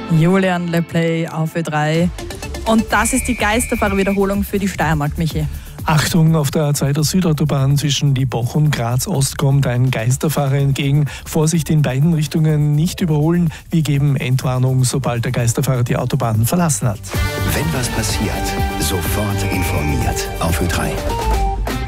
Julian LePlay auf Ö3. Und das ist die Geisterfahrerwiederholung für die Steiermark, Michi. Achtung, auf der A2 Südautobahn zwischen Liebach und Graz Ost kommt ein Geisterfahrer entgegen. Vorsicht in beiden Richtungen, nicht überholen. Wir geben Entwarnung, sobald der Geisterfahrer die Autobahn verlassen hat. Wenn was passiert, sofort informiert auf Ö3.